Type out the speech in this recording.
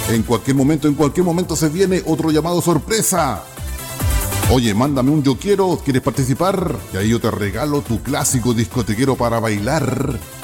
En cualquier momento se viene otro llamado sorpresa. Oye, mándame un yo quiero, ¿quieres participar? Y ahí yo te regalo tu clásico discotequero para bailar